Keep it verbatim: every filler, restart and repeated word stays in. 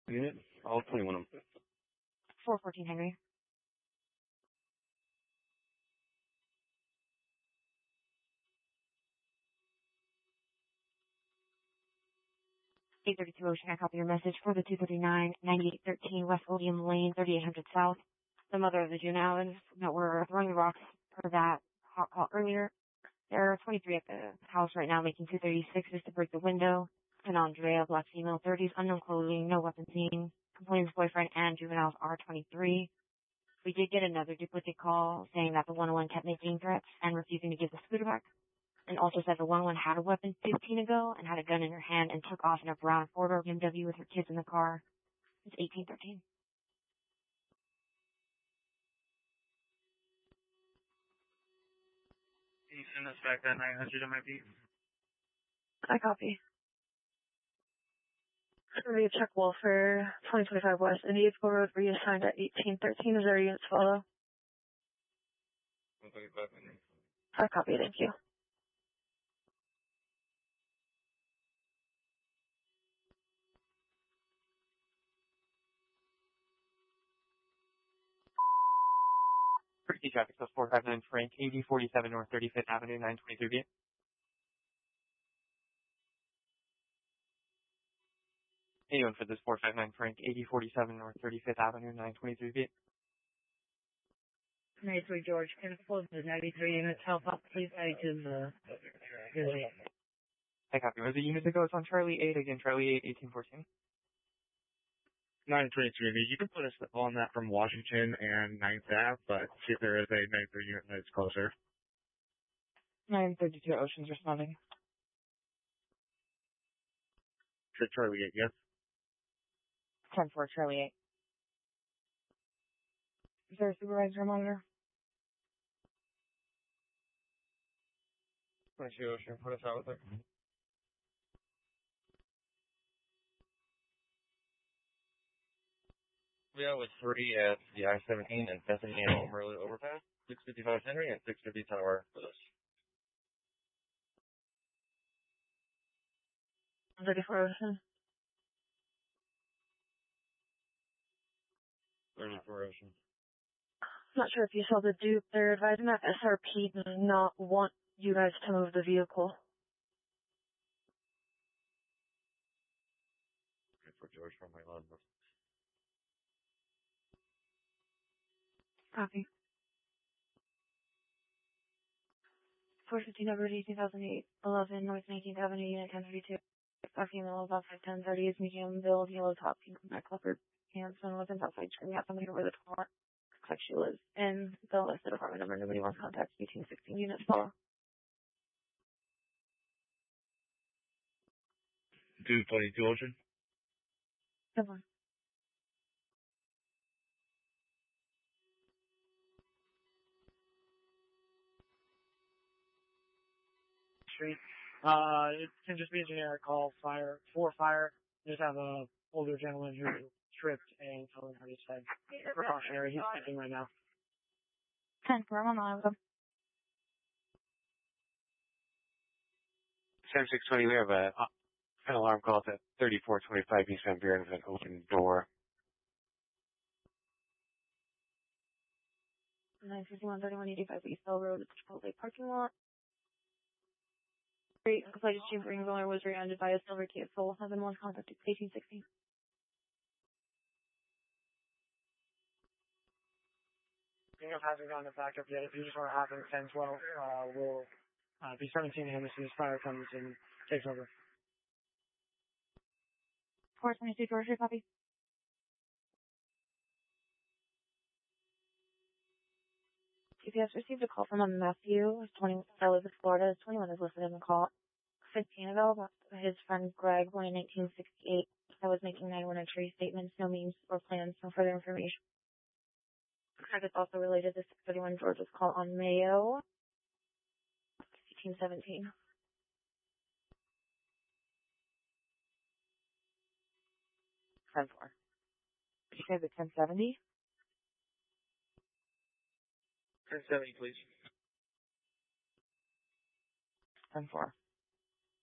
Unit, all twenty-one of them. four fourteen Henry. eight thirty-two Ocean, I copy your message for the two thirty-nine, ninety-eight thirteen West William Lane, thirty-eight hundred South. The mother of the June Allen that were throwing the rocks for that hot call earlier. There are twenty-three at the house right now making two thirty-sixes to break the window. An Andrea, black female, thirties, unknown clothing, no weapon seen. Complains boyfriend and juveniles are twenty-three. We did get another duplicate call saying that the one oh one kept making threats and refusing to give the scooter back. And also said the one oh one had a weapon fifteen ago and had a gun in her hand and took off in a brown four-door B M W with her kids in the car. It's eighteen thirteen. Can you send us back that nine hundred M I P? I copy. Area check wall for twenty twenty-five West Indiaco Road reassigned at eighteen thirteen. Is there units follow? one twenty-five Henry. I copy, thank you. Pretty traffic, so four five nine Frank, eighty forty-seven North thirty-fifth Avenue, nine twenty-three B. Anyone for this four five nine Frank, eighty forty-seven North thirty-fifth Avenue, nine twenty-three B. ninety-three George, can I close the ninety-three units help out, please? I to the... I copy. Was the unit that goes on Charlie eight, again, Charlie eight, eighteen fourteen? nine twenty-three, you can put us on that from Washington and ninth Ave, but see if there is a ninety-three unit that's closer. nine thirty-two Ocean's responding. To Charlie eight, yes? ten four Charlie eight. Is there a supervisor monitor? twenty-two Ocean, put us out with it. We are with three at the I seventeen and Bethany and Merlin overpass, six fifty-five Henry and six fifty Tower with us. thirty-four Ocean. thirty-four Ocean. I'm not sure if you saw the dupe. They're advising that S R P does not want you guys to move the vehicle. Okay, for George from my love. Copy. four fifteen over eighteen thousand eight, eleven North nineteenth Avenue, Unit ten thirty-two. A female about five ten thirty is medium build, yellow top, pink neck, leopard pants, and weapons outside screaming at somebody over the door. Looks like she lives in the listed apartment number. Nobody wants contact. eighteen sixteen units follow. two twenty-two Ocean. Good one. Street. Uh, it can just be a generic call, fire, for fire. Just have a older gentleman who tripped and fell on his head. Precautionary, he's sleeping right now. ten four, I'm on the line with him. seven six twenty, we have a, uh, an alarm call at thirty-four twenty-five East Van Buren with an open door. nine fifty-one thirty-one eighty-five East Bell Road, it's Chipotle parking lot. Great, Flight Chief Ringler was rear-ended by a silver Kia Soul. seven one contact eighteen sixteen. King of hasn't gone to backup yet. If you just want to happen at ten twelve, uh, we'll uh, be seventeen him as soon as fire comes and takes over. four twenty-two Georgia, copy. G P S received a call from a Matthew, twenty, that lives in Florida. twenty-one is listed in the call. fifteen ago, about his friend Greg, born in nineteen sixty-eight, that was making nine one entry statements, no means or plans, no further information. Greg is also related to six thirty-one Georgia's call on Mayo, eighteen seventeen. ten four. Did you say the ten seventy? ten seventy, please. ten four.